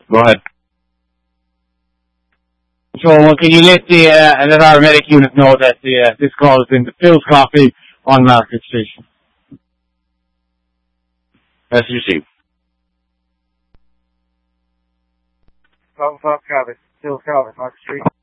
Go ahead. So, can you let our medic unit know that this call has been to Phil's Coffee on Market Street? Message received. Phil's Coffee, Market Street.